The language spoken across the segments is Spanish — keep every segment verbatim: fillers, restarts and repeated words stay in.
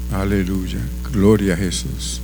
Aleluya, gloria a Jesús.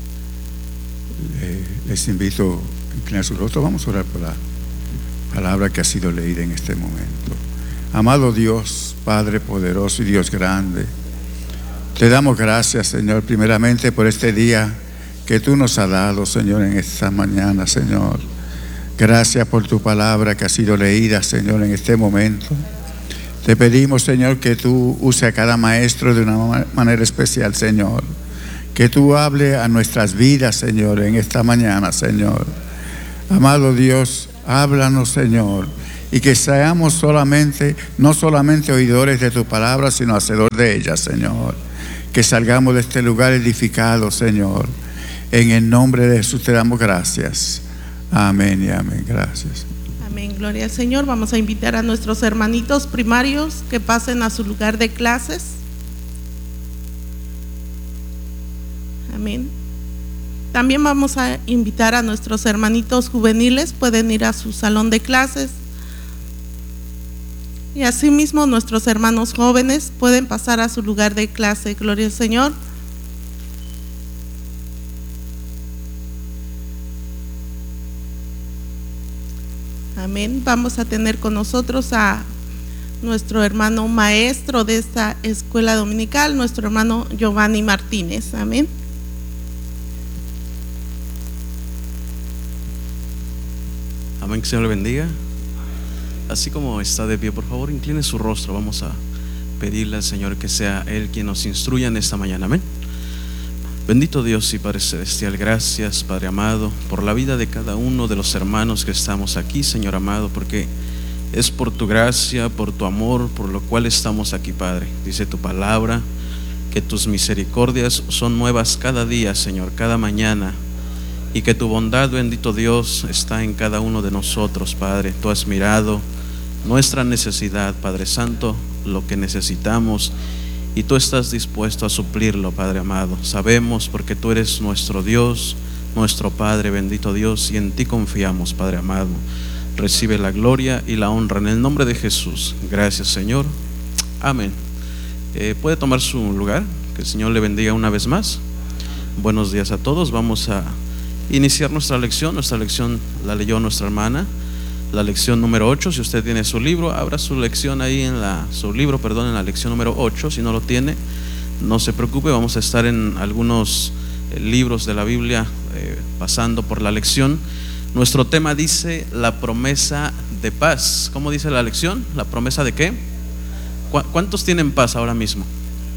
Les invito a inclinar su rostro. Vamos a orar por la palabra que ha sido leída en este momento. Amado Dios, Padre poderoso y Dios grande, te damos gracias, Señor, primeramente por este día que tú nos has dado, Señor, en esta mañana, Señor. Gracias por tu palabra que ha sido leída, Señor, en este momento. Te pedimos, Señor, que tú uses a cada maestro de una manera especial, Señor. Que tú hables a nuestras vidas, Señor, en esta mañana, Señor. Amado Dios, háblanos, Señor, y que seamos solamente, no solamente oidores de tu palabra, sino hacedores de ella, Señor. Que salgamos de este lugar edificado, Señor. En el nombre de Jesús te damos gracias. Amén y amén. Gracias. Amén, gloria al Señor. Vamos a invitar a nuestros hermanitos primarios que pasen a su lugar de clases. Amén. También vamos a invitar a nuestros hermanitos juveniles, pueden ir a su salón de clases. Y asimismo nuestros hermanos jóvenes pueden pasar a su lugar de clase. Gloria al Señor. Amén. Vamos a tener con nosotros a nuestro hermano maestro de esta escuela dominical, nuestro hermano Giovanni Martínez. Amén. Amén, que el Señor le bendiga. Así como está de pie, por favor, incline su rostro. Vamos a pedirle al Señor que sea Él quien nos instruya en esta mañana. Amén. Bendito Dios y Padre Celestial, gracias, Padre amado, por la vida de cada uno de los hermanos que estamos aquí, Señor amado, porque es por tu gracia, por tu amor, por lo cual estamos aquí, Padre. Dice tu palabra que tus misericordias son nuevas cada día, Señor, cada mañana, y que tu bondad, bendito Dios, está en cada uno de nosotros, Padre. Tú has mirado nuestra necesidad, Padre Santo, lo que necesitamos, y tú estás dispuesto a suplirlo, Padre amado. Sabemos porque tú eres nuestro Dios, nuestro Padre, bendito Dios, y en ti confiamos, Padre amado. Recibe la gloria y la honra en el nombre de Jesús. Gracias, Señor. Amén. Eh, ¿Puede tomar su lugar? Que el Señor le bendiga una vez más. Buenos días a todos. Vamos a iniciar nuestra lección. Nuestra lección la leyó nuestra hermana, la lección número ocho. Si usted tiene su libro, abra su lección ahí en la, su libro, perdón, en la lección número ocho. Si no lo tiene, no se preocupe, vamos a estar en algunos eh, libros de la Biblia eh, pasando por la lección. Nuestro tema dice la promesa de paz. ¿Cómo dice la lección? ¿La promesa de qué? ¿Cu- ¿Cuántos tienen paz ahora mismo?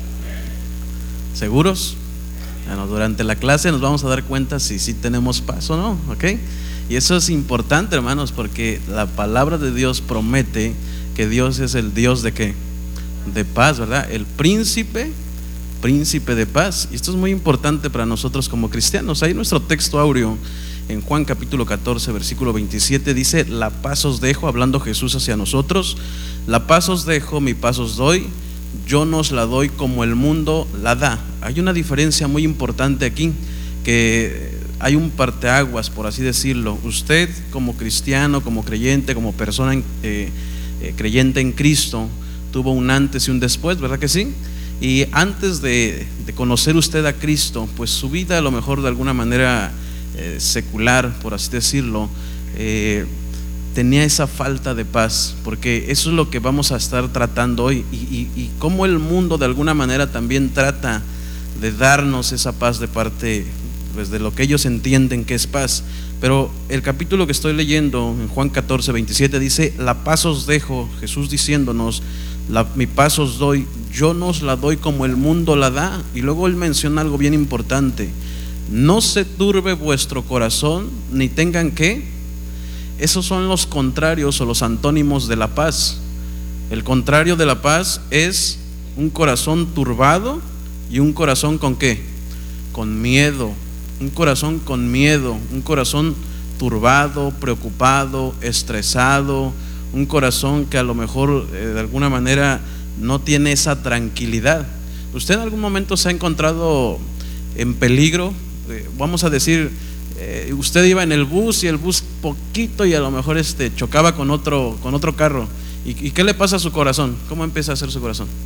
¿Seguros? Bueno, durante la clase nos vamos a dar cuenta si sí tenemos paz o no, ¿ok? Y eso es importante, hermanos, porque la palabra de Dios promete que Dios es el Dios de qué? De paz, ¿verdad? El príncipe, príncipe de paz. Y esto es muy importante para nosotros como cristianos. Ahí nuestro texto áureo en Juan capítulo catorce, versículo veintisiete dice: la paz os dejo, hablando Jesús hacia nosotros, la paz os dejo, mi paz os doy, yo no os la doy como el mundo la da. Hay una diferencia muy importante aquí, que hay un parteaguas, por así decirlo. Usted como cristiano, como creyente, como persona eh, eh, creyente en Cristo, tuvo un antes y un después, ¿verdad que sí? Y antes de, de conocer usted a Cristo, pues su vida a lo mejor de alguna manera eh, secular, por así decirlo, eh, tenía esa falta de paz, porque eso es lo que vamos a estar tratando hoy, y, y, y cómo el mundo de alguna manera también trata de darnos esa paz de parte pues, de lo que ellos entienden que es paz. Pero el capítulo que estoy leyendo en Juan catorce, veintisiete dice: la paz os dejo, Jesús diciéndonos, la, mi paz os doy, yo no os la doy como el mundo la da. Y luego él menciona algo bien importante: no se turbe vuestro corazón, ni tengan que. Esos son los contrarios o los antónimos de la paz. El contrario de la paz es un corazón turbado y un corazón con qué? Con miedo. Un corazón con miedo, un corazón turbado, preocupado, estresado, un corazón que a lo mejor eh, de alguna manera no tiene esa tranquilidad. ¿Usted en algún momento se ha encontrado en peligro? Eh, vamos a decir, eh, usted iba en el bus y el bus poquito y a lo mejor este, chocaba con otro, con otro carro. ¿Y, ¿Y qué le pasa a su corazón? ¿Cómo empieza a hacer su corazón?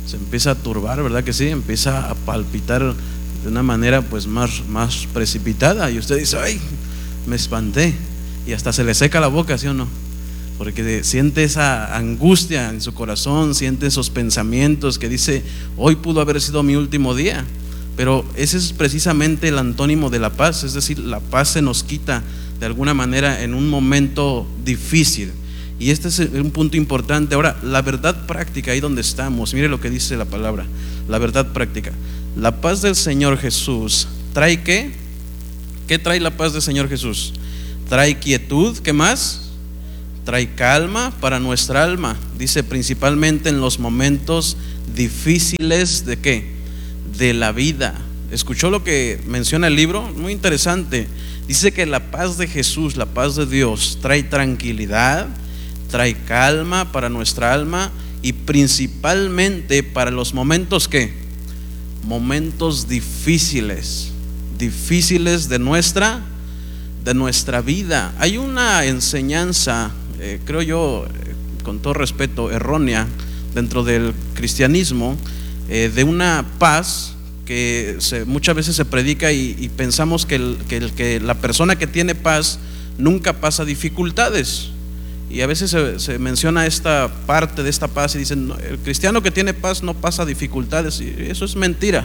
se empieza a turbar, ¿verdad que sí? Empieza a palpitar de una manera pues más, más precipitada, y usted dice, ay, me espanté, y hasta se le seca la boca, ¿sí o no? Porque siente esa angustia en su corazón, siente esos pensamientos que dice, hoy pudo haber sido mi último día. Pero ese es precisamente el antónimo de la paz, es decir, la paz se nos quita de alguna manera en un momento difícil. Y este es un punto importante. Ahora, la verdad práctica, ahí donde estamos, mire lo que dice la palabra, la verdad práctica. La paz del Señor Jesús trae ¿qué? ¿Qué trae la paz del Señor Jesús? Trae quietud, ¿qué más? Trae calma para nuestra alma. Dice principalmente en los momentos difíciles de ¿qué? De la vida. ¿Escuchó lo que menciona el libro? Muy interesante. Dice que la paz de Jesús, la paz de Dios, trae tranquilidad, trae calma para nuestra alma, y principalmente para los momentos ¿qué? Momentos difíciles, difíciles de nuestra, de nuestra vida. Hay una enseñanza, eh, creo yo, eh, con todo respeto, errónea dentro del cristianismo, eh, de una paz que se, muchas veces se predica y, y pensamos que, el, que, el, que la persona que tiene paz nunca pasa dificultades. Y a veces se, se menciona esta parte de esta paz y dicen, no, el cristiano que tiene paz no pasa dificultades, y eso es mentira,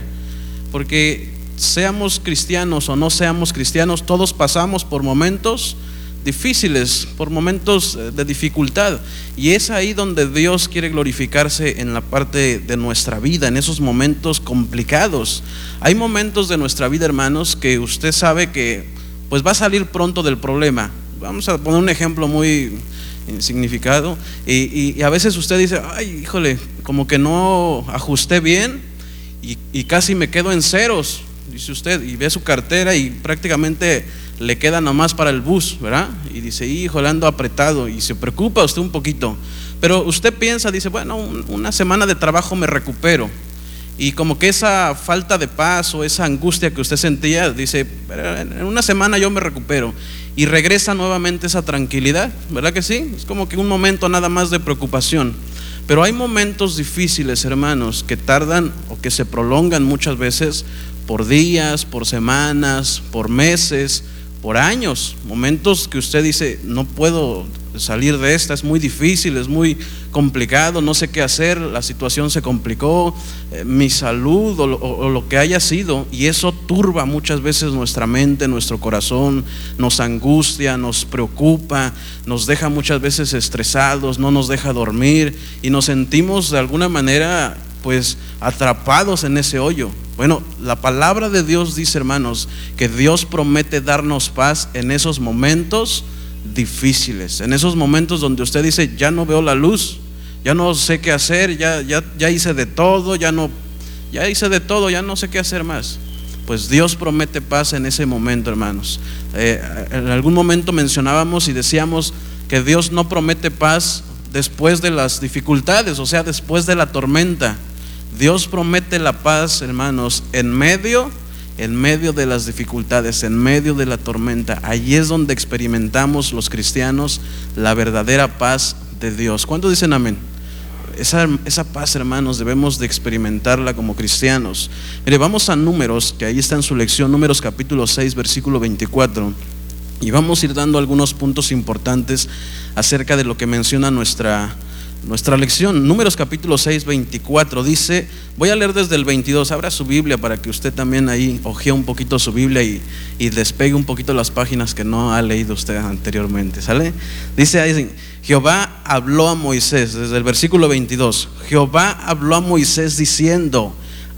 porque seamos cristianos o no seamos cristianos, todos pasamos por momentos difíciles, por momentos de dificultad, y es ahí donde Dios quiere glorificarse en la parte de nuestra vida, en esos momentos complicados. Hay momentos de nuestra vida, hermanos, que usted sabe que pues va a salir pronto del problema. Vamos a poner un ejemplo muy significado, y, y, y a veces usted dice, ay, híjole, como que no ajusté bien y, y casi me quedo en ceros, dice usted, y ve su cartera y prácticamente le queda nomás para el bus, ¿verdad? Y dice, híjole, ando apretado, y se preocupa usted un poquito, pero usted piensa, dice, bueno, un, una semana de trabajo me recupero, y como que esa falta de paz o esa angustia que usted sentía, dice, en una semana yo me recupero, y regresa nuevamente esa tranquilidad, ¿verdad que sí? Es como que un momento nada más de preocupación. Pero hay momentos difíciles, hermanos, que tardan o que se prolongan muchas veces por días, por semanas, por meses, por años. Momentos que usted dice, no puedo salir de esta, es muy difícil, es muy complicado, no sé qué hacer, la situación se complicó, eh, mi salud o lo, o lo que haya sido, y eso turba muchas veces nuestra mente, nuestro corazón, nos angustia, nos preocupa, nos deja muchas veces estresados, no nos deja dormir, y nos sentimos de alguna manera pues atrapados en ese hoyo. Bueno, la palabra de Dios dice, hermanos, que Dios promete darnos paz en esos momentos difíciles, en esos momentos donde usted dice, ya no veo la luz, ya no sé qué hacer, ya, ya, ya hice de todo, ya no, ya hice de todo, ya no sé qué hacer más. Pues Dios promete paz en ese momento, hermanos. Eh, en algún momento mencionábamos y decíamos que Dios no promete paz después de las dificultades, o sea, después de la tormenta. Dios promete la paz, hermanos, en medio en medio de las dificultades, en medio de la tormenta. Allí es donde experimentamos los cristianos la verdadera paz de Dios. ¿Cuántos dicen amén? Esa, esa paz, hermanos, debemos de experimentarla como cristianos. Mire, vamos a Números, que ahí está en su lección, Números capítulo seis, versículo veinticuatro, y vamos a ir dando algunos puntos importantes acerca de lo que menciona nuestra Nuestra lección. Números capítulo seis, veinticuatro dice, voy a leer desde el veintidós, abra su Biblia para que usted también ahí ojee un poquito su Biblia y, y despegue un poquito las páginas que no ha leído usted anteriormente, ¿sale? Dice ahí, Jehová habló a Moisés, desde el versículo veintidós, Jehová habló a Moisés diciendo,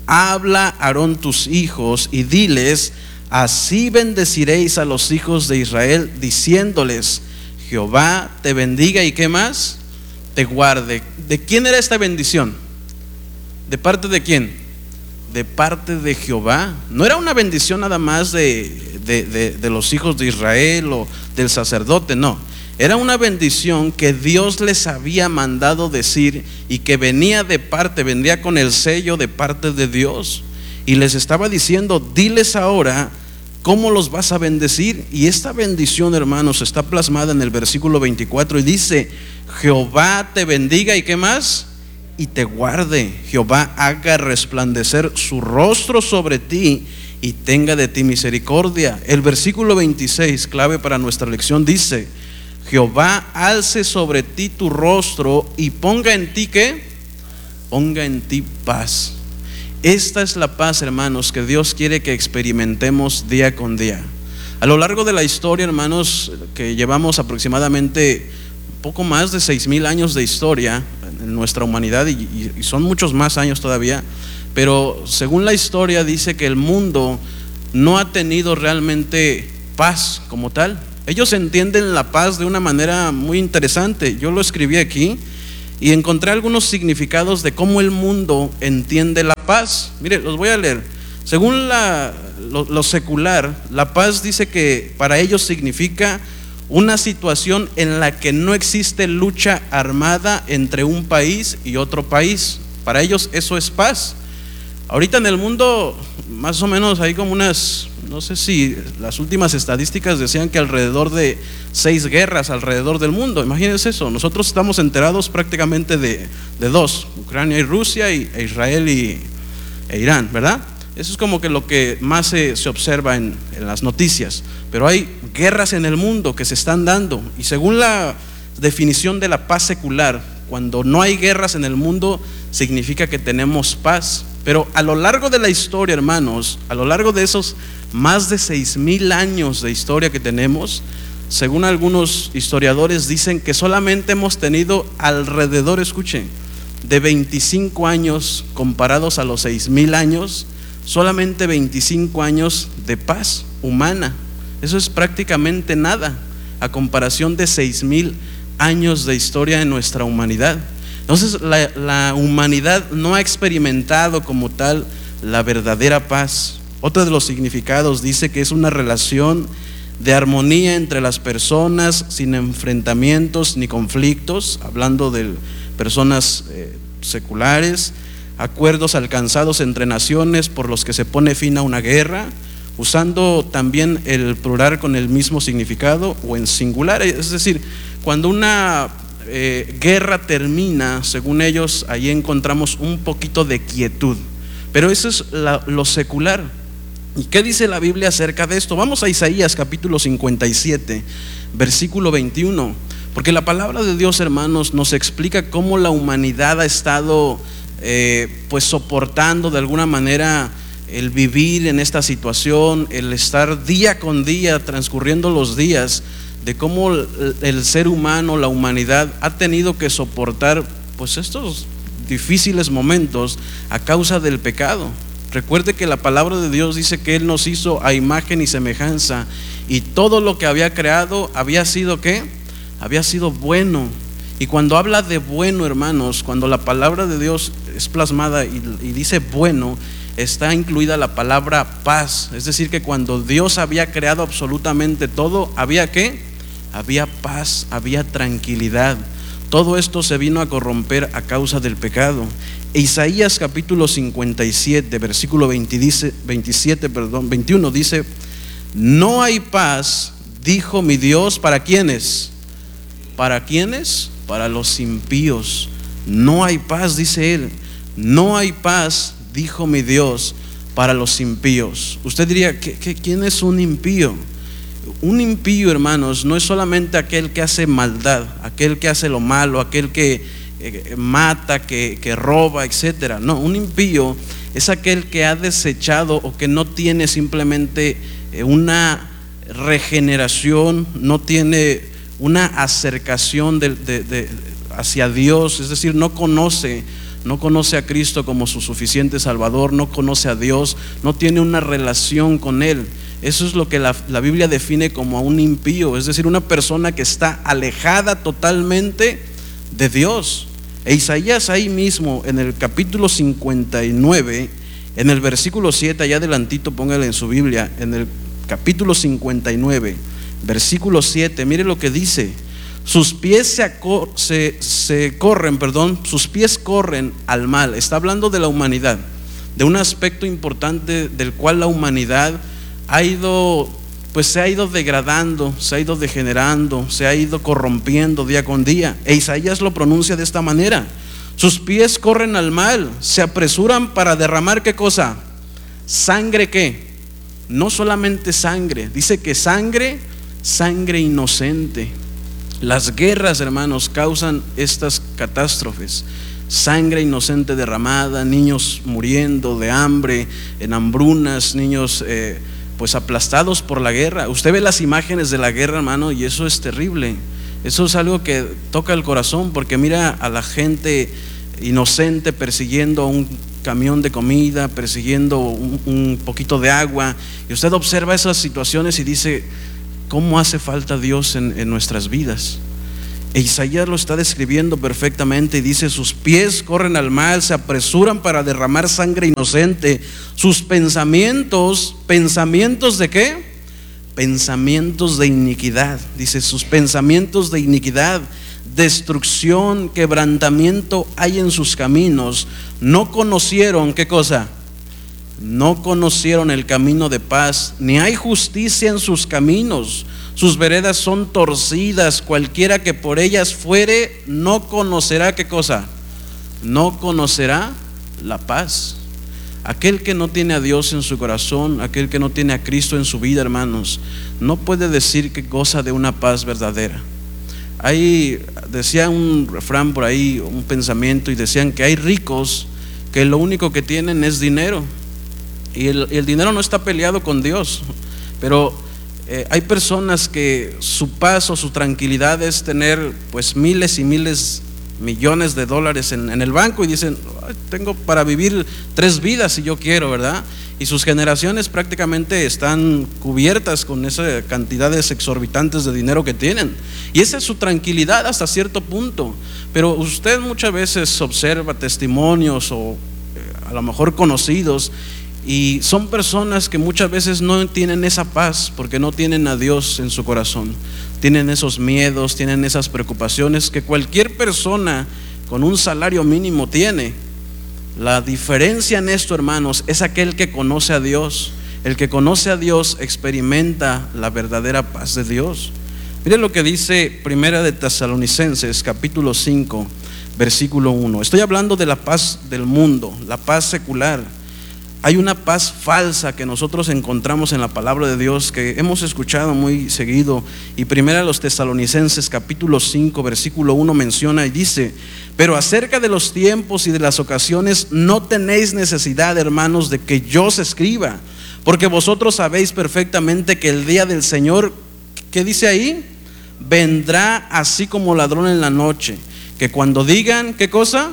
habla a Aarón tus hijos y diles, así bendeciréis a los hijos de Israel, diciéndoles, Jehová te bendiga y ¿qué más? Te guarde. ¿De quién era esta bendición? ¿De parte de quién? De parte de Jehová. No era una bendición nada más de, de, de, de los hijos de Israel o del sacerdote, no. Era una bendición que Dios les había mandado decir y que venía de parte, vendría con el sello de parte de Dios. Y les estaba diciendo, diles ahora cómo los vas a bendecir. Y esta bendición, hermanos, está plasmada en el versículo veinticuatro y dice, Jehová te bendiga y ¿qué más? y te guarde. Jehová haga resplandecer su rostro sobre ti y tenga de ti misericordia. El versículo veintiséis, clave para nuestra lección, dice: Jehová alce sobre ti tu rostro y ponga en ti, ¿qué? Ponga en ti paz. Esta es la paz, hermanos, que Dios quiere que experimentemos día con día. A lo largo de la historia, hermanos, que llevamos aproximadamente poco más de seis mil años de historia en nuestra humanidad, y, y, y son muchos más años todavía, pero según la historia dice que el mundo no ha tenido realmente paz como tal. Ellos entienden la paz de una manera muy interesante. Yo lo escribí aquí y encontré algunos significados de cómo el mundo entiende la paz. Mire, los voy a leer. Según la, lo, lo secular, la paz dice que para ellos significa una situación en la que no existe lucha armada entre un país y otro país. Para ellos eso es paz. Ahorita en el mundo, más o menos hay como unas, no sé si las últimas estadísticas decían que alrededor de seis guerras alrededor del mundo. Imagínense eso. Nosotros estamos enterados prácticamente de, de dos: Ucrania y Rusia, y, e Israel y, e Irán, ¿verdad? Eso es como que lo que más se, se observa en, en las noticias. Pero hay guerras en el mundo que se están dando, y según la definición de la paz secular, cuando no hay guerras en el mundo significa que tenemos paz. Pero a lo largo de la historia, hermanos, a lo largo de esos más de seis mil años de historia que tenemos, según algunos historiadores dicen que solamente hemos tenido alrededor, escuchen, de veinticinco años comparados a los seis mil años, solamente veinticinco años de paz humana. Eso es prácticamente nada a comparación de seis mil años de historia en nuestra humanidad. Entonces la, la humanidad no ha experimentado como tal la verdadera paz. Otro de los significados dice que es una relación de armonía entre las personas, sin enfrentamientos ni conflictos, hablando de personas eh, seculares, acuerdos alcanzados entre naciones por los que se pone fin a una guerra, usando también el plural con el mismo significado, o en singular. Es decir, cuando una Eh, guerra termina, según ellos, ahí encontramos un poquito de quietud. Pero eso es la, lo secular. ¿Y qué dice la Biblia acerca de esto? Vamos a Isaías capítulo cincuenta y siete, versículo veintiuno. Porque la palabra de Dios, hermanos, nos explica cómo la humanidad ha estado eh, pues soportando de alguna manera el vivir en esta situación, el estar día con día, transcurriendo los días, de cómo el ser humano, la humanidad, ha tenido que soportar pues estos difíciles momentos a causa del pecado. Recuerde que la palabra de Dios dice que Él nos hizo a imagen y semejanza, y todo lo que había creado había sido ¿qué? Había sido bueno. Y cuando habla de bueno, hermanos, cuando la palabra de Dios es plasmada y, y dice bueno, está incluida la palabra paz. Es decir, que cuando Dios había creado absolutamente todo, ¿había qué? Había paz, había tranquilidad. Todo esto se vino a corromper a causa del pecado. Isaías capítulo cincuenta y siete, versículo veinte, dice, veintisiete, perdón, veintiuno dice: no hay paz, dijo mi Dios, ¿para quiénes? ¿Para quiénes? Para los impíos. No hay paz, dice él. No hay paz, dijo mi Dios, para los impíos. Usted diría, ¿qué, qué, ¿quién es un impío? Un impío, hermanos, no es solamente aquel que hace maldad, aquel que hace lo malo, aquel que eh, mata, que, que roba, etcétera. No, un impío es aquel que ha desechado o que no tiene simplemente eh, una regeneración, no tiene una acercación de, de, de, hacia Dios, es decir, no conoce No conoce a Cristo como su suficiente Salvador, no conoce a Dios, no tiene una relación con Él. Eso es lo que la, la Biblia define como a un impío, es decir, una persona que está alejada totalmente de Dios. E Isaías ahí mismo en el capítulo cincuenta y nueve, en el versículo siete, allá adelantito, póngale en su Biblia, en el capítulo cincuenta y nueve, versículo siete, mire lo que dice: sus pies se, acor, se, se corren, perdón, sus pies corren al mal. Está hablando de la humanidad, de un aspecto importante del cual la humanidad ha ido, pues se ha ido degradando, se ha ido degenerando, se ha ido corrompiendo día con día. E Isaías lo pronuncia de esta manera: Sus pies corren al mal, se apresuran para derramar ¿qué cosa? Sangre. ¿Qué? No solamente sangre, dice que sangre, sangre inocente. Las guerras, hermanos, causan estas catástrofes. Sangre inocente derramada, niños muriendo de hambre, en hambrunas, niños eh, pues aplastados por la guerra. Usted ve las imágenes de la guerra, hermano, y eso es terrible. Eso es algo que toca el corazón, porque mira a la gente inocente persiguiendo un camión de comida, persiguiendo un, un poquito de agua, y usted observa esas situaciones y dice: ¿cómo hace falta Dios en, en nuestras vidas? E Isaías lo está describiendo perfectamente y dice: sus pies corren al mal, se apresuran para derramar sangre inocente. Sus pensamientos, ¿pensamientos de qué? Pensamientos de iniquidad. Dice: sus pensamientos de iniquidad, destrucción, quebrantamiento hay en sus caminos. No conocieron, ¿qué cosa? No conocieron el camino de paz, ni hay justicia en sus caminos. Sus veredas son torcidas, cualquiera que por ellas fuere no conocerá ¿qué cosa? No conocerá la paz. Aquel que no tiene a Dios en su corazón, aquel que no tiene a Cristo en su vida, hermanos, no puede decir que goza de una paz verdadera. Ahí decía un refrán por ahí, un pensamiento, y decían que hay ricos que lo único que tienen es dinero, y el, el dinero no está peleado con Dios, pero Eh, hay personas que su paz o su tranquilidad es tener pues miles y miles, millones de dólares en, en el banco, y dicen: tengo para vivir tres vidas si yo quiero, ¿verdad? Y sus generaciones prácticamente están cubiertas con esas cantidades exorbitantes de dinero que tienen, y esa es su tranquilidad hasta cierto punto. Pero usted muchas veces observa testimonios o eh, a lo mejor conocidos, y son personas que muchas veces no tienen esa paz porque no tienen a Dios en su corazón. Tienen esos miedos, tienen esas preocupaciones que cualquier persona con un salario mínimo tiene. La diferencia en esto, hermanos, es aquel que conoce a Dios. El que conoce a Dios experimenta la verdadera paz de Dios. Miren lo que dice Primera de Tesalonicenses capítulo cinco versículo uno. Estoy hablando de la paz del mundo, la paz secular. Hay una paz falsa que nosotros encontramos en la palabra de Dios, que hemos escuchado muy seguido. Y Primera de los Tesalonicenses capítulo cinco versículo uno menciona y dice: pero acerca de los tiempos y de las ocasiones no tenéis necesidad, hermanos, de que yo os escriba, porque vosotros sabéis perfectamente que el día del Señor, ¿qué dice ahí? Vendrá así como ladrón en la noche, que cuando digan, ¿qué cosa?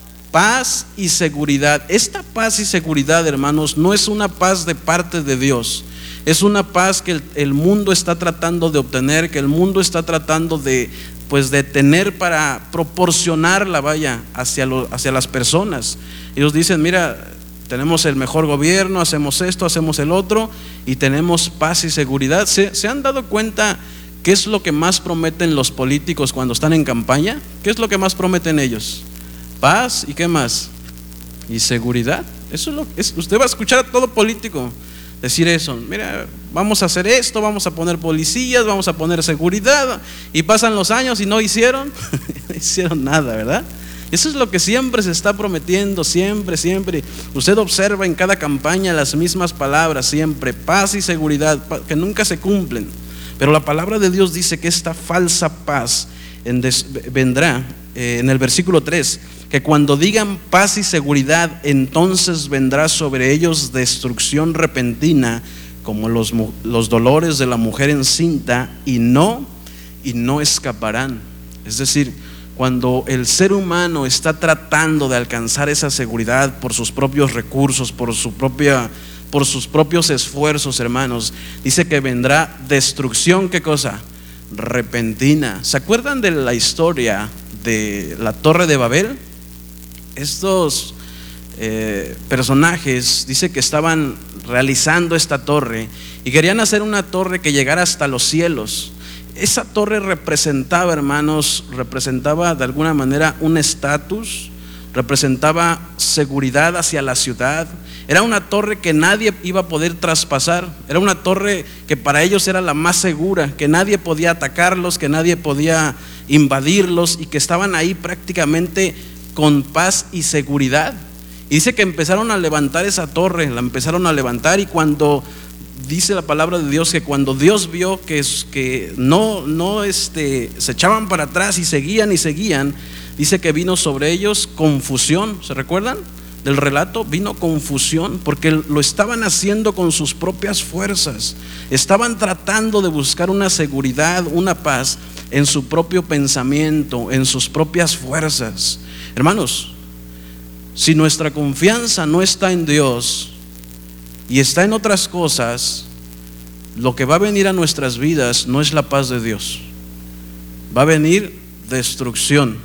Paz y seguridad. Esta paz y seguridad, hermanos, no es una paz de parte de Dios. Es una paz que el, el mundo está tratando de obtener, que el mundo está tratando de, pues, de tener para proporcionarla, vaya, hacia, lo, hacia las personas. Ellos dicen: mira, tenemos el mejor gobierno, hacemos esto, hacemos el otro, y tenemos paz y seguridad. ¿Se, se han dado cuenta qué es lo que más prometen los políticos cuando están en campaña? ¿Qué es lo que más prometen ellos? Paz, ¿y qué más? Y seguridad. Eso es lo que es. Usted va a escuchar a todo político decir eso: mira, vamos a hacer esto, vamos a poner policías, vamos a poner seguridad, y pasan los años y no hicieron no hicieron nada, ¿verdad? Eso es lo que siempre se está prometiendo, siempre, siempre. Usted observa en cada campaña las mismas palabras, siempre: paz y seguridad, que nunca se cumplen. Pero la palabra de Dios dice que esta falsa paz en des, vendrá eh, en el versículo tres, que cuando digan paz y seguridad, entonces vendrá sobre ellos destrucción repentina, como los, los dolores de la mujer encinta, y no, y no escaparán. Es decir, cuando el ser humano está tratando de alcanzar esa seguridad por sus propios recursos, por su propia, por sus propios esfuerzos, hermanos, dice que vendrá destrucción, ¿qué cosa? Repentina. ¿Se acuerdan de la historia de la Torre de Babel? Estos eh, personajes dice que estaban realizando esta torre y querían hacer una torre que llegara hasta los cielos. Esa torre representaba, hermanos, representaba de alguna manera un estatus, representaba seguridad hacia la ciudad. Era una torre que nadie iba a poder traspasar. Era una torre que para ellos era la más segura, que nadie podía atacarlos, que nadie podía invadirlos, y que estaban ahí prácticamente con paz y seguridad. Y dice que empezaron a levantar esa torre, la empezaron a levantar, y cuando dice la palabra de Dios que cuando Dios vio que, que no, no este, se echaban para atrás y seguían y seguían, dice que vino sobre ellos confusión. ¿Se recuerdan del relato? Vino confusión porque lo estaban haciendo con sus propias fuerzas. Estaban tratando de buscar una seguridad, una paz en su propio pensamiento, en sus propias fuerzas. Hermanos, si nuestra confianza no está en Dios y está en otras cosas, lo que va a venir a nuestras vidas no es la paz de Dios. Va a venir destrucción.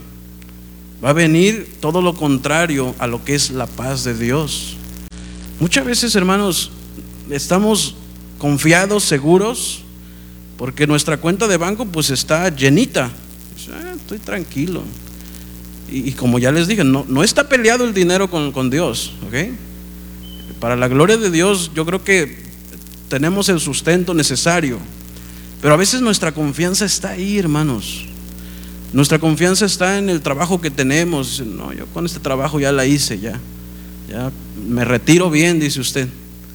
Va a venir todo lo contrario a lo que es la paz de Dios. Muchas veces, hermanos, estamos confiados, seguros, porque nuestra cuenta de banco pues está llenita. Ah, estoy tranquilo. Y, y como ya les dije, no, no está peleado el dinero con, con Dios, ¿ok? Para la gloria de Dios, yo creo que tenemos el sustento necesario, pero a veces nuestra confianza está ahí, hermanos. Nuestra confianza está en el trabajo que tenemos. No, yo con este trabajo ya la hice, ya, ya me retiro bien, dice usted.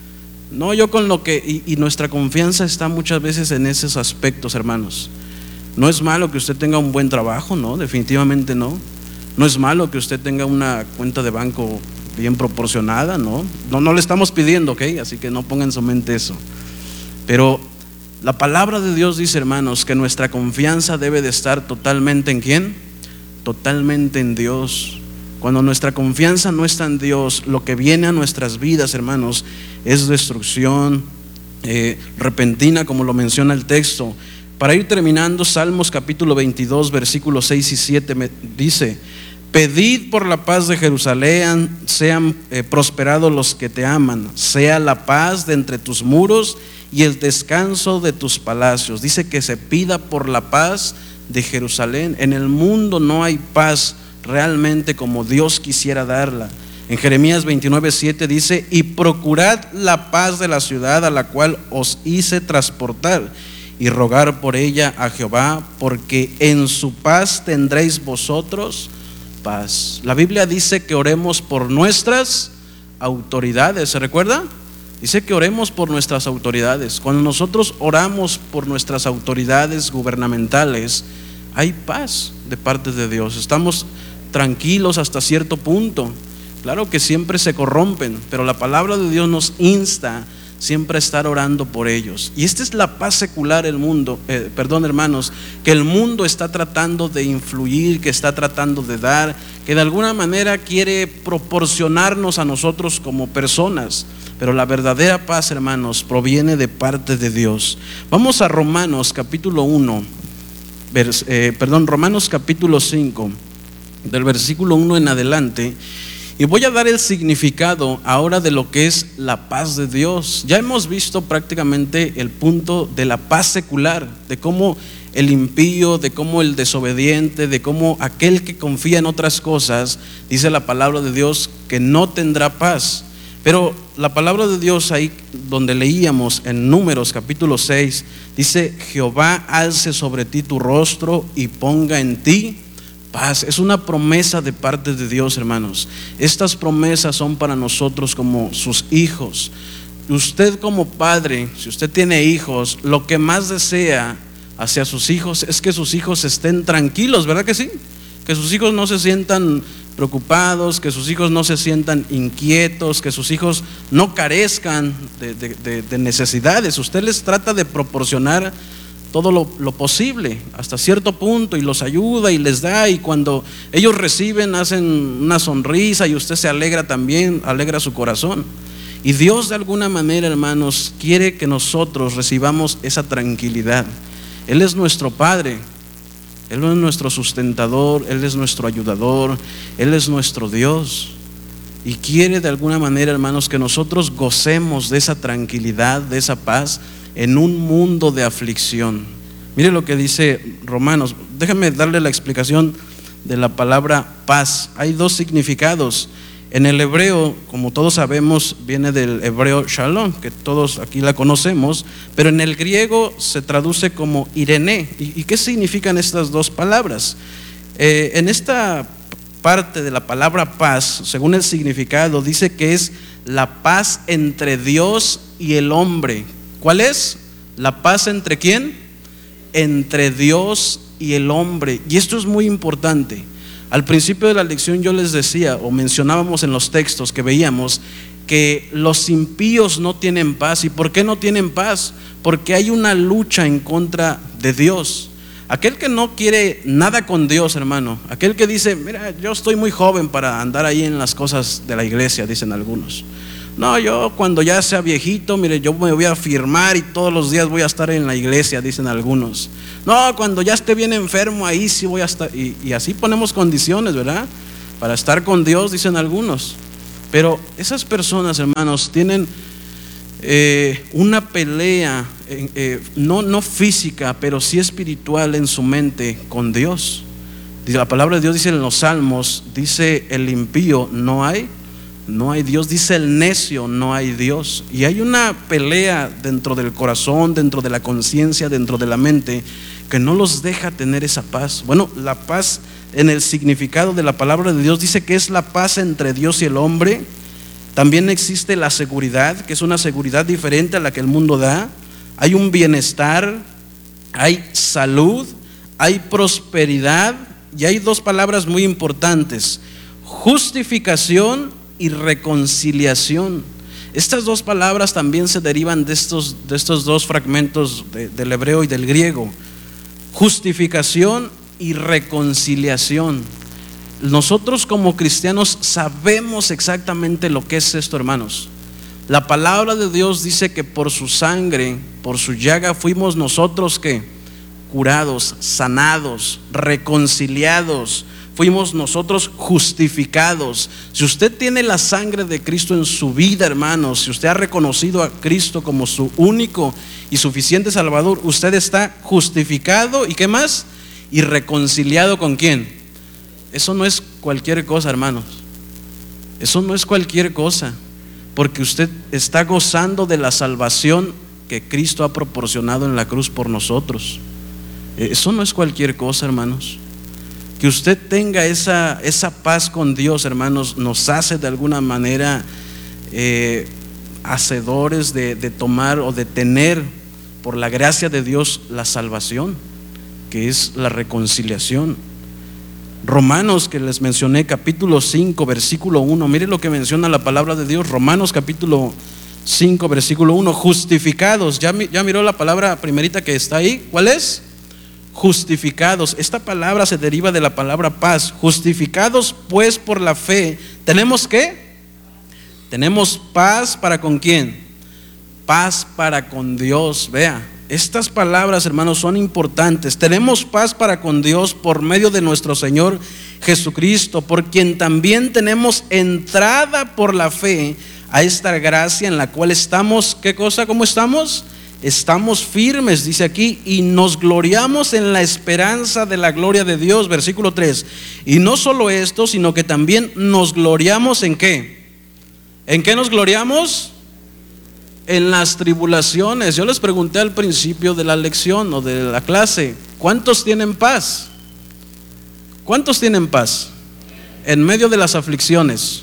No, yo con lo que, y, y nuestra confianza está muchas veces en esos aspectos, hermanos. No es malo que usted tenga un buen trabajo, no, definitivamente no. No es malo que usted tenga una cuenta de banco bien proporcionada, ¿no? No, no le estamos pidiendo, ¿ok? Así que no pongan en su mente eso. Pero la palabra de Dios dice, hermanos, que nuestra confianza debe de estar totalmente ¿en quién? Totalmente en Dios. Cuando nuestra confianza no está en Dios, lo que viene a nuestras vidas, hermanos, es destrucción eh, repentina, como lo menciona el texto. Para ir terminando, Salmos capítulo veintidós, versículos seis y siete me dice: pedid por la paz de Jerusalén, sean eh, prosperados los que te aman, sea la paz de entre tus muros y el descanso de tus palacios. Dice que se pida por la paz de Jerusalén. En el mundo no hay paz realmente como Dios quisiera darla. En Jeremías veintinueve, siete dice: y procurad la paz de la ciudad a la cual os hice transportar, y rogar por ella a Jehová, porque en su paz tendréis vosotros paz. La Biblia dice que oremos por nuestras autoridades. ¿Se recuerda? Dice que oremos por nuestras autoridades. Cuando nosotros oramos por nuestras autoridades gubernamentales, hay paz de parte de Dios. Estamos tranquilos hasta cierto punto. Claro que siempre se corrompen, pero la palabra de Dios nos insta siempre a estar orando por ellos. Y esta es la paz secular, el mundo, eh, perdón hermanos, que el mundo está tratando de influir, que está tratando de dar, que de alguna manera quiere proporcionarnos a nosotros como personas. Pero la verdadera paz, hermanos, proviene de parte de Dios. Vamos a Romanos capítulo uno, vers, eh, perdón, Romanos capítulo cinco, del versículo uno en adelante. Y voy a dar el significado ahora de lo que es la paz de Dios. Ya hemos visto prácticamente el punto de la paz secular, de cómo el impío, de cómo el desobediente, de cómo aquel que confía en otras cosas, dice la palabra de Dios que no tendrá paz. Pero la palabra de Dios ahí donde leíamos en Números capítulo seis, dice: Jehová alce sobre ti tu rostro y ponga en ti paz. Es una promesa de parte de Dios, hermanos. Estas promesas son para nosotros como sus hijos. Usted como padre, si usted tiene hijos, lo que más desea hacia sus hijos es que sus hijos estén tranquilos, ¿verdad que sí? Que sus hijos no se sientan preocupados, que sus hijos no se sientan inquietos, que sus hijos no carezcan de, de, de, de necesidades. Usted les trata de proporcionar todo lo, lo posible hasta cierto punto y los ayuda y les da, y cuando ellos reciben hacen una sonrisa y usted se alegra también, alegra su corazón. Y Dios de alguna manera, hermanos, quiere que nosotros recibamos esa tranquilidad. Él es nuestro Padre, Él es nuestro sustentador, Él es nuestro ayudador, Él es nuestro Dios, y quiere de alguna manera, hermanos, que nosotros gocemos de esa tranquilidad, de esa paz en un mundo de aflicción. Mire lo que dice Romanos. Déjame darle la explicación de la palabra paz. Hay dos significados. En el hebreo, como todos sabemos, viene del hebreo shalom, que todos aquí la conocemos, pero en el griego se traduce como Irene. ¿Y, y qué significan estas dos palabras? Eh, en esta parte de la palabra paz, según el significado, dice que es la paz entre Dios y el hombre. ¿Cuál es? ¿La paz entre quién? Entre Dios y el hombre. Y esto es muy importante. Al principio de la lección yo les decía, o mencionábamos en los textos que veíamos, que los impíos no tienen paz. ¿Y por qué no tienen paz? Porque hay una lucha en contra de Dios. Aquel que no quiere nada con Dios, hermano, aquel que dice, mira, yo estoy muy joven para andar ahí en las cosas de la iglesia, dicen algunos. No, yo cuando ya sea viejito, mire, yo me voy a firmar y todos los días voy a estar en la iglesia, dicen algunos. No, cuando ya esté bien enfermo, ahí sí voy a estar. Y, y así ponemos condiciones, ¿verdad? Para estar con Dios, dicen algunos. Pero esas personas, hermanos, tienen eh, una pelea, eh, eh, no, no física, pero sí espiritual en su mente con Dios. La palabra de Dios dice en los Salmos, dice el impío, no hay, no hay Dios. Dice el necio, no hay Dios. Y hay una pelea dentro del corazón, dentro de la conciencia, dentro de la mente, que no los deja tener esa paz. Bueno, la paz en el significado de la palabra de Dios dice que es la paz entre Dios y el hombre. También existe la seguridad, que es una seguridad diferente a la que el mundo da. Hay un bienestar, hay salud, hay prosperidad, y hay dos palabras muy importantes: justificación y reconciliación. Estas dos palabras también se derivan de estos, de estos dos fragmentos de, del hebreo y del griego: justificación y reconciliación. Nosotros como cristianos sabemos exactamente lo que es esto, hermanos. La palabra de Dios dice que por su sangre, por su llaga fuimos nosotros que curados, sanados, reconciliados. Fuimos nosotros justificados. Si usted tiene la sangre de Cristo en su vida, hermanos, si usted ha reconocido a Cristo como su único y suficiente Salvador, usted está justificado. ¿Y qué más? Y reconciliado ¿con quién? Eso no es cualquier cosa, hermanos. Eso no es cualquier cosa, porque usted está gozando de la salvación que Cristo ha proporcionado en la cruz por nosotros. Eso no es cualquier cosa, hermanos. Que usted tenga esa, esa paz con Dios, hermanos, nos hace de alguna manera eh, hacedores de, de tomar o de tener por la gracia de Dios la salvación, que es la reconciliación. Romanos, que les mencioné, capítulo cinco, versículo uno, mire lo que menciona la palabra de Dios. Romanos capítulo cinco, versículo uno, justificados. ¿Ya, ya miró la palabra primerita que está ahí? ¿Cuál es? Justificados. Esta palabra se deriva de la palabra paz. Justificados pues por la fe. ¿Tenemos qué? Tenemos paz para ¿con quién? Paz para con Dios. Vea, estas palabras, hermanos, son importantes. Tenemos paz para con Dios por medio de nuestro Señor Jesucristo, por quien también tenemos entrada por la fe a esta gracia en la cual estamos, ¿qué cosa? ¿Cómo estamos? Estamos firmes, dice aquí, y nos gloriamos en la esperanza de la gloria de Dios. Versículo tres. Y no solo esto, sino que también nos gloriamos ¿en qué? ¿En qué nos gloriamos? En las tribulaciones. Yo les pregunté al principio de la lección o de la clase, ¿cuántos tienen paz? ¿Cuántos tienen paz en medio de las aflicciones?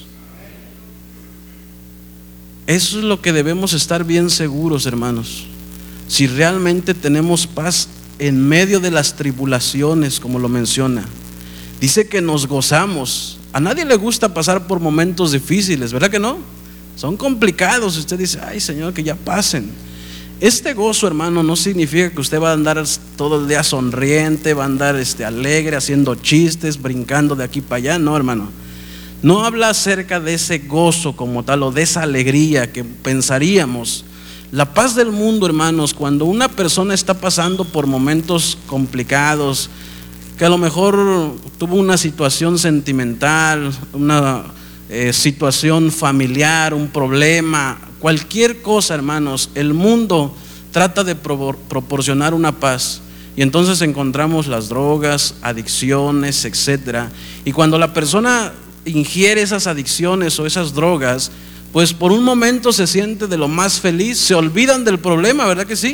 Eso es lo que debemos estar bien seguros, hermanos. Si realmente tenemos paz en medio de las tribulaciones, como lo menciona, dice que nos gozamos. A nadie le gusta pasar por momentos difíciles, ¿verdad que no? Son complicados. Usted dice, ay Señor, que ya pasen. Este gozo, hermano, no significa que usted va a andar todo el día sonriente, va a andar este, alegre, haciendo chistes, brincando de aquí para allá. No, hermano. No habla acerca de ese gozo como tal o de esa alegría que pensaríamos. La paz del mundo, hermanos, cuando una persona está pasando por momentos complicados, que a lo mejor tuvo una situación sentimental, una eh, situación familiar, un problema, cualquier cosa, hermanos, el mundo trata de pro- proporcionar una paz. Y entonces encontramos las drogas, adicciones, etcétera. Y cuando la persona ingiere esas adicciones o esas drogas, pues por un momento se siente de lo más feliz, se olvidan del problema, ¿verdad que sí?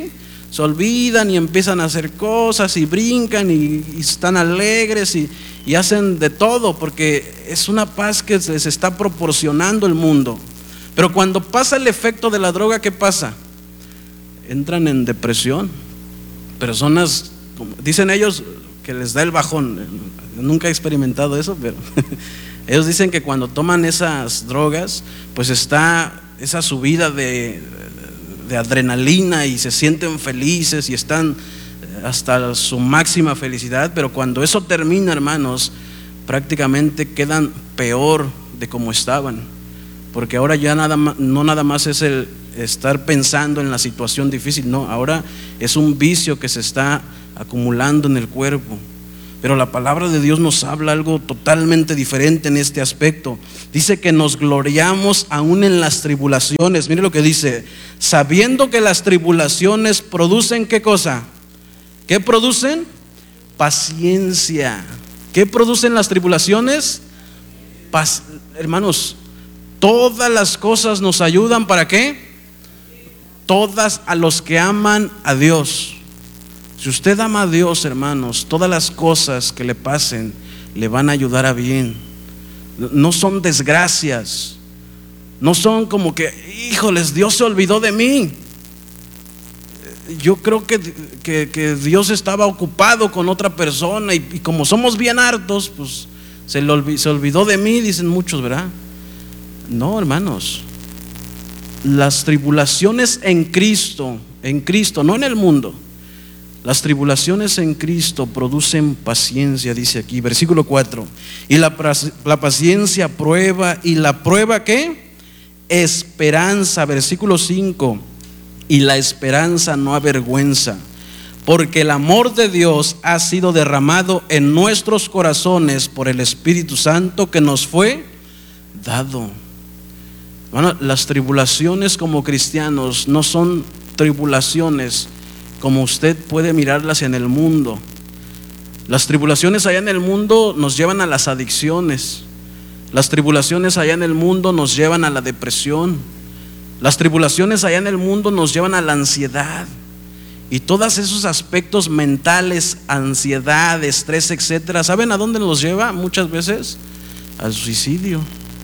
se olvidan y empiezan a hacer cosas y brincan y, y están alegres y, y hacen de todo, porque es una paz que les está proporcionando el mundo. Pero cuando pasa el efecto de la droga, ¿qué pasa? Entran en depresión. Personas, como dicen ellos, que les da el bajón. Nunca he experimentado eso, pero ellos dicen que cuando toman esas drogas, pues está esa subida de, de adrenalina y se sienten felices y están hasta su máxima felicidad. Pero cuando eso termina, hermanos, prácticamente quedan peor de como estaban, porque ahora ya nada más, no nada más es el estar pensando en la situación difícil, no, ahora es un vicio que se está acumulando en el cuerpo. Pero la palabra de Dios nos habla algo totalmente diferente en este aspecto. Dice que nos gloriamos aún en las tribulaciones. Mire lo que dice: sabiendo que las tribulaciones producen ¿qué cosa? ¿Qué producen? Paciencia. ¿Qué producen las tribulaciones? Paz. Hermanos, todas las cosas nos ayudan ¿para qué? Todas a los que aman a Dios. Si usted ama a Dios, hermanos, todas las cosas que le pasen le van a ayudar a bien. No son desgracias, no son como que, híjoles, Dios se olvidó de mí. Yo creo que, que, que Dios estaba ocupado con otra persona y, y como somos bien hartos, pues se, le olvidó, se olvidó de mí, dicen muchos, ¿verdad? No, hermanos, las tribulaciones en Cristo, en Cristo, no en el mundo. Las tribulaciones en Cristo producen paciencia, dice aquí, versículo cuatro. Y la, la paciencia prueba, y la prueba ¿qué? Esperanza, versículo cinco. Y la esperanza no avergüenza, porque el amor de Dios ha sido derramado en nuestros corazones por el Espíritu Santo que nos fue dado. Bueno, las tribulaciones como cristianos no son tribulaciones como usted puede mirarlas en el mundo. Las tribulaciones allá en el mundo nos llevan a las adicciones. Las tribulaciones allá en el mundo nos llevan a la depresión. Las tribulaciones allá en el mundo nos llevan a la ansiedad. Y todos esos aspectos mentales, ansiedad, estrés, etcétera, ¿saben a dónde nos lleva? Muchas veces al suicidio.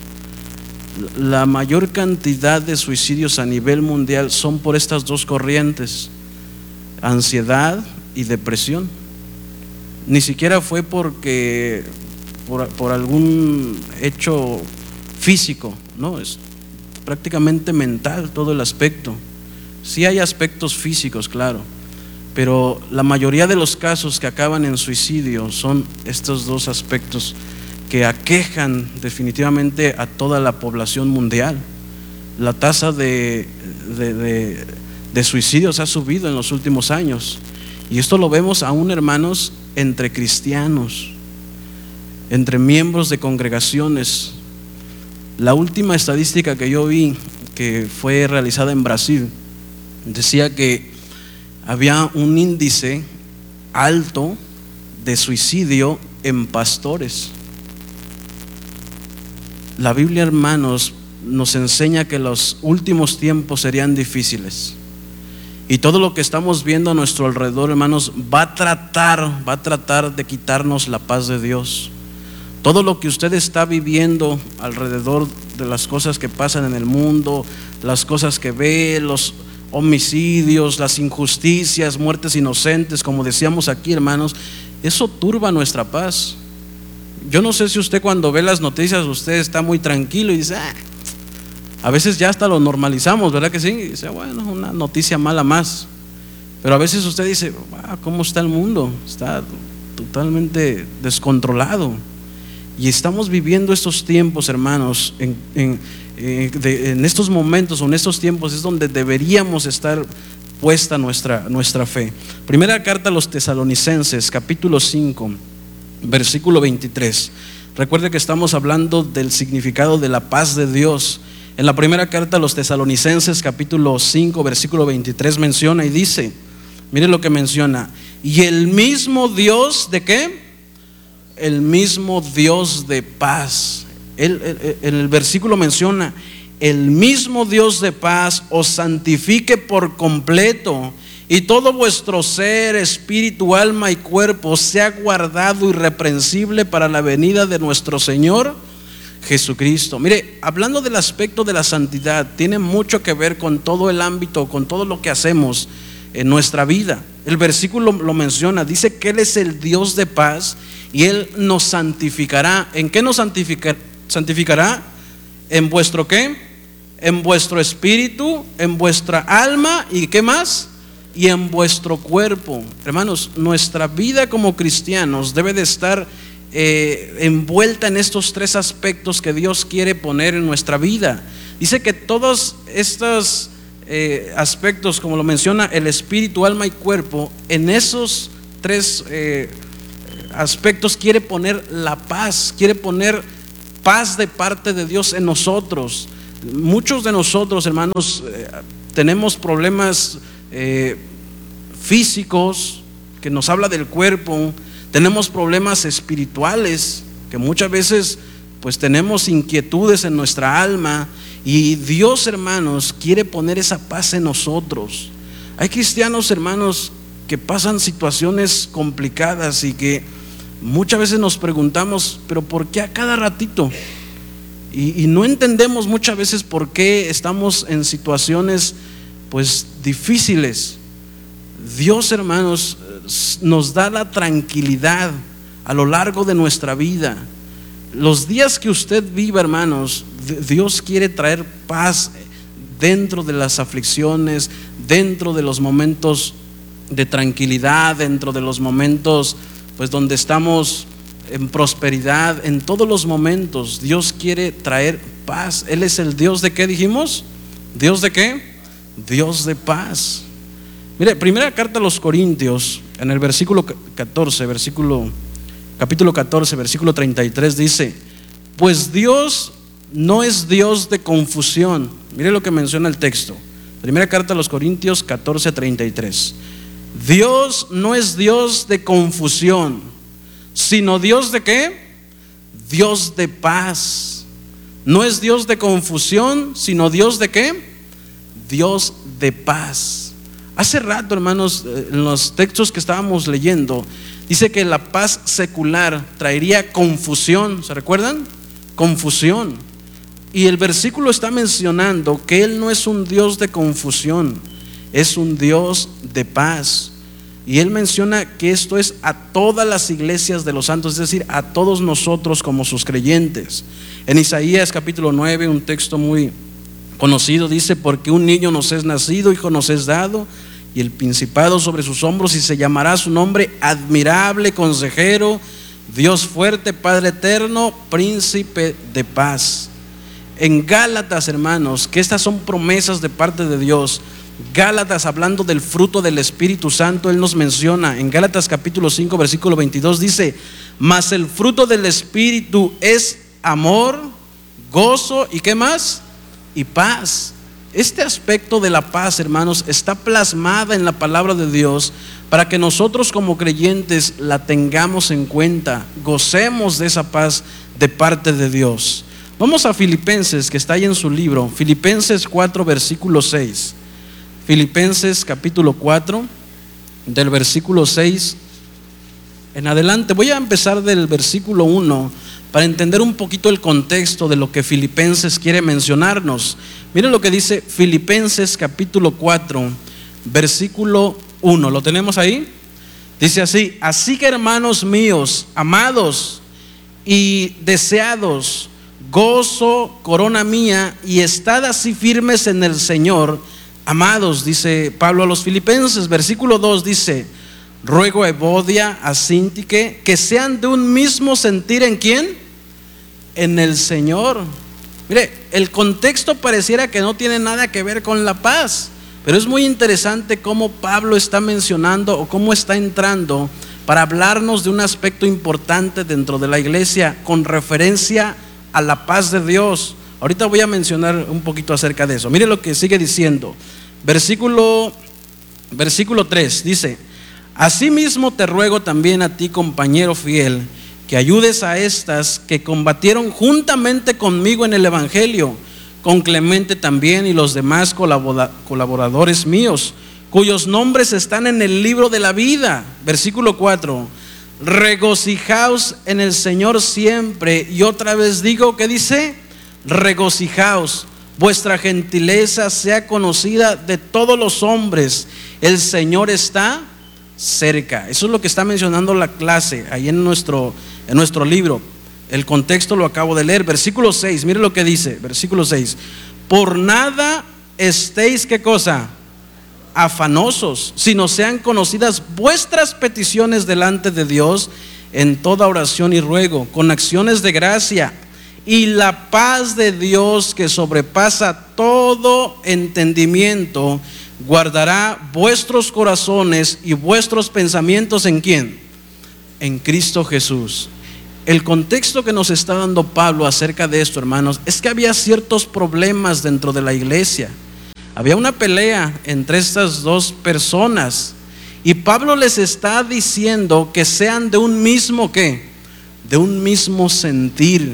La mayor cantidad de suicidios a nivel mundial son por estas dos corrientes: ansiedad y depresión. Ni siquiera fue porque por, por algún hecho físico, no, es prácticamente mental todo el aspecto. Sí hay aspectos físicos, claro, pero la mayoría de los casos que acaban en suicidio son estos dos aspectos que aquejan definitivamente a toda la población mundial. La tasa de, de, de de suicidios ha subido en los últimos años, y esto lo vemos aún, hermanos, entre cristianos, entre miembros de congregaciones. La última estadística que yo vi, que fue realizada en Brasil, decía que había un índice alto de suicidio en pastores. La Biblia, hermanos, nos enseña que los últimos tiempos serían difíciles. Y todo lo que estamos viendo a nuestro alrededor, hermanos, va a tratar, va a tratar de quitarnos la paz de Dios. Todo lo que usted está viviendo alrededor de las cosas que pasan en el mundo, las cosas que ve, los homicidios, las injusticias, muertes inocentes, como decíamos aquí, hermanos, eso turba nuestra paz. Yo no sé si usted cuando ve las noticias, usted está muy tranquilo y dice, ah, a veces ya hasta lo normalizamos, ¿verdad que sí? Y dice, bueno, una noticia mala más. Pero a veces usted dice, wow, ¿cómo está el mundo? Está totalmente descontrolado. Y estamos viviendo estos tiempos, hermanos, en, en, en, de, en estos momentos o en estos tiempos es donde deberíamos estar puesta nuestra, nuestra fe. Primera carta a los Tesalonicenses, capítulo cinco, versículo veintitrés. Recuerde que estamos hablando del significado de la paz de Dios. En la primera carta a los Tesalonicenses, capítulo cinco, versículo veintitrés, menciona y dice, mire lo que menciona: y el mismo Dios, ¿de qué? El mismo Dios de paz. Él, él, en el versículo menciona, el mismo Dios de paz os santifique por completo, y todo vuestro ser, espíritu, alma y cuerpo sea guardado irreprensible para la venida de nuestro Señor Jesucristo. Mire, hablando del aspecto de la santidad, tiene mucho que ver con todo el ámbito, con todo lo que hacemos en nuestra vida. El versículo lo menciona, dice que Él es el Dios de paz y Él nos santificará. ¿En qué nos santifica, santificará? ¿En vuestro qué? En vuestro espíritu, en vuestra alma y ¿qué más? Y en vuestro cuerpo. Hermanos, nuestra vida como cristianos debe de estar eh, envuelta en estos tres aspectos que Dios quiere poner en nuestra vida. Dice que todos estos eh, aspectos, como lo menciona, el espíritu, alma y cuerpo, en esos tres eh, aspectos quiere poner la paz, quiere poner paz de parte de Dios en nosotros. Muchos de nosotros, hermanos, eh, tenemos problemas eh, físicos, que nos habla del cuerpo, tenemos problemas espirituales, que muchas veces pues tenemos inquietudes en nuestra alma, y Dios, hermanos, quiere poner esa paz en nosotros. Hay cristianos, hermanos, que pasan situaciones complicadas y que muchas veces nos preguntamos, pero ¿por qué a cada ratito? Y, y no entendemos muchas veces por qué estamos en situaciones pues difíciles. Dios, hermanos, nos da la tranquilidad a lo largo de nuestra vida. Los días que usted viva, hermanos, Dios quiere traer paz dentro de las aflicciones, dentro de los momentos de tranquilidad, dentro de los momentos pues donde estamos en prosperidad. En todos los momentos Dios quiere traer paz. Él es el Dios de ¿qué dijimos? ¿Dios de qué? Dios de paz. Mire, primera carta a los Corintios, en el versículo catorce, versículo, capítulo catorce, versículo treinta y tres dice: pues Dios no es Dios de confusión. Mire lo que menciona el texto. Primera carta a los Corintios catorce, treinta y tres. Dios no es Dios de confusión, sino Dios de ¿qué? Dios de paz. No es Dios de confusión, sino Dios de ¿qué? Dios de paz. Hace rato, hermanos, en los textos que estábamos leyendo, dice que la paz secular traería confusión. ¿Se recuerdan? Confusión. Y el versículo está mencionando que Él no es un Dios de confusión, es un Dios de paz. Y Él menciona que esto es a todas las iglesias de los santos, es decir, a todos nosotros como sus creyentes. En Isaías capítulo nueve, un texto muy conocido, dice: porque un niño nos es nacido, hijo nos es dado, y el principado sobre sus hombros, y se llamará su nombre admirable, consejero, Dios fuerte, Padre eterno, príncipe de paz. En Gálatas, hermanos, que estas son promesas de parte de Dios. Gálatas, hablando del fruto del Espíritu Santo, Él nos menciona en Gálatas capítulo cinco, versículo veintidós, dice: mas el fruto del Espíritu es amor, gozo y ¿qué más? Y paz. Este aspecto de la paz, hermanos, está plasmada en la palabra de Dios para que nosotros como creyentes la tengamos en cuenta, gocemos de esa paz de parte de Dios. Vamos a Filipenses, que está ahí en su libro, Filipenses cuatro, versículo seis. Filipenses capítulo cuatro, del versículo seis en adelante. Voy a empezar del versículo uno para entender un poquito el contexto de lo que Filipenses quiere mencionarnos. Miren lo que dice Filipenses capítulo cuatro, versículo uno. ¿Lo tenemos ahí? Dice así: así que, hermanos míos, amados y deseados, gozo, corona mía, y estad así firmes en el Señor, amados, dice Pablo a los Filipenses. Versículo dos dice: ruego a Evodia, a Síntique, que sean de un mismo sentir. ¿En quién? En el Señor. Mire, el contexto pareciera que no tiene nada que ver con la paz, pero es muy interesante cómo Pablo está mencionando o cómo está entrando para hablarnos de un aspecto importante dentro de la iglesia con referencia a la paz de Dios. Ahorita voy a mencionar un poquito acerca de eso. Mire lo que sigue diciendo. Versículo, versículo tres dice: asimismo te ruego también a ti, compañero fiel, que ayudes a estas que combatieron juntamente conmigo en el Evangelio, con Clemente también y los demás colaboradores míos, cuyos nombres están en el libro de la vida. Versículo cuatro. Regocijaos en el Señor siempre. Y otra vez digo, ¿qué dice? Regocijaos. Vuestra gentileza sea conocida de todos los hombres. El Señor está cerca. Eso es lo que está mencionando la clase ahí en nuestro, en nuestro libro. El contexto lo acabo de leer. Versículo seis, mire lo que dice. Versículo seis. Por nada estéis, ¿qué cosa? Afanosos, sino sean conocidas vuestras peticiones delante de Dios en toda oración y ruego, con acciones de gracia, y la paz de Dios, que sobrepasa todo entendimiento, guardará vuestros corazones y vuestros pensamientos. ¿En quién? En Cristo Jesús. El contexto que nos está dando Pablo acerca de esto, hermanos, es que había ciertos problemas dentro de la iglesia. Había una pelea entre estas dos personas, y Pablo les está diciendo que sean de un mismo, ¿qué? De un mismo sentir.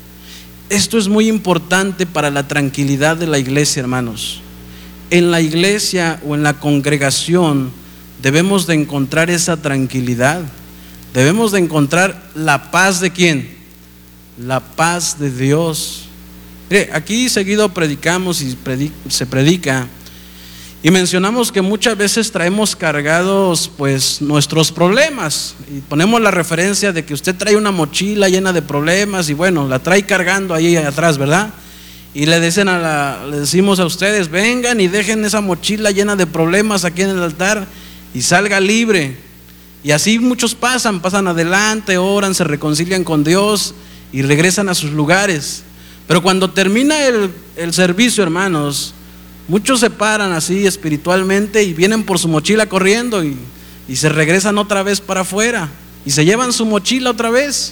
Esto es muy importante para la tranquilidad de la iglesia, hermanos. En la iglesia o en la congregación debemos de encontrar esa tranquilidad. Debemos de encontrar la paz de ¿quién? La paz de Dios. Mire, aquí seguido predicamos y predic- se predica y mencionamos que muchas veces traemos cargados pues nuestros problemas, y ponemos la referencia de que usted trae una mochila llena de problemas y bueno, la trae cargando ahí atrás, ¿verdad? Y le dicen a la, le decimos a ustedes, vengan y dejen esa mochila llena de problemas aquí en el altar y salga libre. Y así muchos pasan, pasan adelante, oran, se reconcilian con Dios y regresan a sus lugares. Pero cuando termina el, el servicio, hermanos, muchos se paran así espiritualmente y vienen por su mochila corriendo y, y se regresan otra vez para afuera y se llevan su mochila otra vez.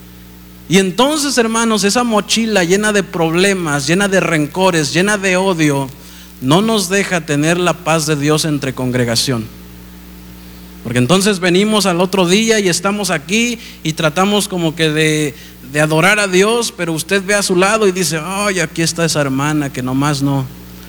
Y entonces, hermanos, esa mochila llena de problemas, llena de rencores, llena de odio, no nos deja tener la paz de Dios entre congregación. Porque entonces venimos al otro día y estamos aquí y tratamos como que de, de adorar a Dios, pero usted ve a su lado y dice, ay, aquí está esa hermana que nomás no.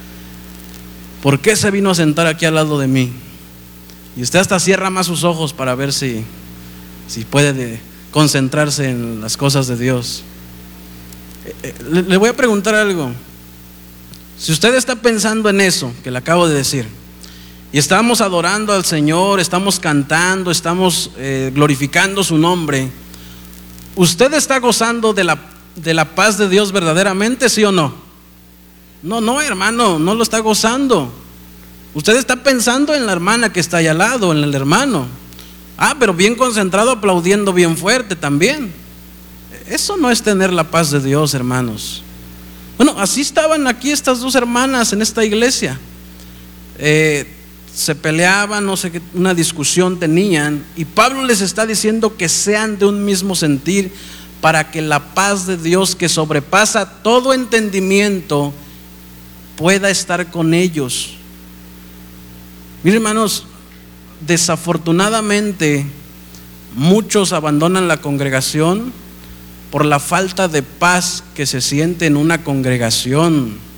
¿Por qué se vino a sentar aquí al lado de mí? Y usted hasta cierra más sus ojos para ver si, si puede de, concentrarse en las cosas de Dios. Eh, le, le voy a preguntar algo. Si usted está pensando en eso que le acabo de decir, y estamos adorando al Señor, estamos cantando, estamos eh, glorificando su nombre, ¿usted está gozando de la, de la paz de Dios verdaderamente, sí o no? No, no, hermano, no lo está gozando. Usted está pensando en la hermana que está ahí al lado, en el hermano. Ah, pero bien concentrado, aplaudiendo bien fuerte también. Eso no es tener la paz de Dios, hermanos. Bueno, así estaban aquí estas dos hermanas en esta iglesia. Eh, se peleaban, no sé qué, una discusión tenían, y Pablo les está diciendo que sean de un mismo sentir para que la paz de Dios, que sobrepasa todo entendimiento, pueda estar con ellos. Miren, hermanos, desafortunadamente muchos abandonan la congregación por la falta de paz que se siente en una congregación.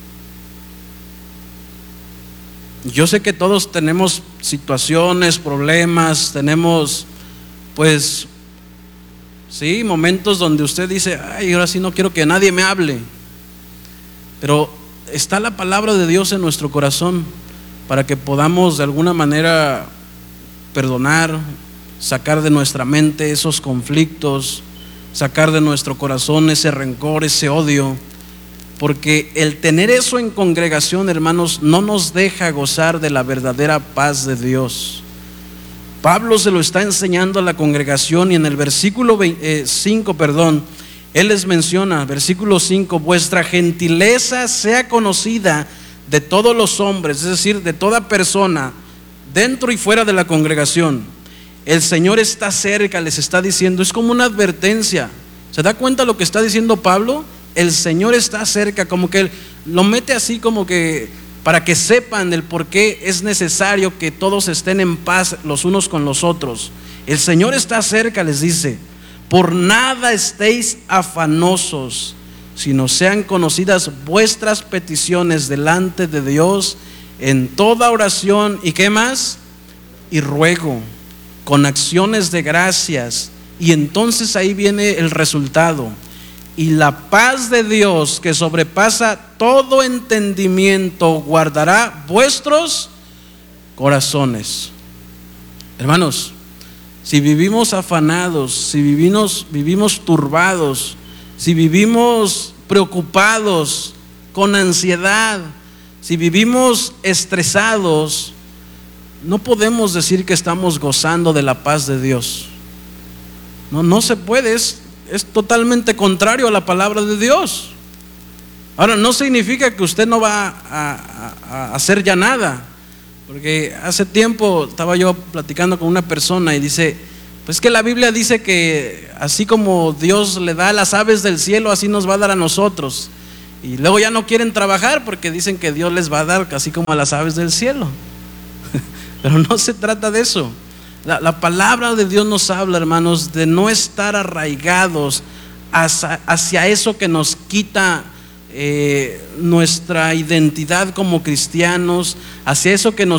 Yo sé que todos tenemos situaciones, problemas, tenemos pues sí, momentos donde usted dice, ay, ahora sí no quiero que nadie me hable. Pero está la palabra de Dios en nuestro corazón para que podamos de alguna manera perdonar, sacar de nuestra mente esos conflictos, sacar de nuestro corazón ese rencor, ese odio. Porque el tener eso en congregación, hermanos, no nos deja gozar de la verdadera paz de Dios. Pablo se lo está enseñando a la congregación, y en el versículo cinco, perdón, él les menciona, versículo cinco, vuestra gentileza sea conocida de todos los hombres, es decir, de toda persona, dentro y fuera de la congregación. El Señor está cerca, les está diciendo, es como una advertencia. ¿Se da cuenta lo que está diciendo Pablo? El Señor está cerca, como que él lo mete así como que para que sepan el por qué es necesario que todos estén en paz los unos con los otros. El Señor está cerca, les dice, por nada estéis afanosos, sino sean conocidas vuestras peticiones delante de Dios en toda oración y ¿qué más? Y ruego, con acciones de gracias. Y entonces ahí viene el resultado. Y la paz de Dios, que sobrepasa todo entendimiento, guardará vuestros corazones. Hermanos, si vivimos afanados, si vivimos, vivimos turbados, si vivimos preocupados, con ansiedad, si vivimos estresados, no podemos decir que estamos gozando de la paz de Dios. No, no se puede, es, es totalmente contrario a la palabra de Dios. Ahora, no significa que usted no va a, a, a hacer ya nada, porque hace tiempo estaba yo platicando con una persona y dice, pues que la Biblia dice que así como Dios le da a las aves del cielo, así nos va a dar a nosotros. Y luego ya no quieren trabajar porque dicen que Dios les va a dar así como a las aves del cielo. Pero no se trata de eso. La, la palabra de Dios nos habla, hermanos, de no estar arraigados hacia, hacia eso que nos quita eh, nuestra identidad como cristianos, hacia eso que nos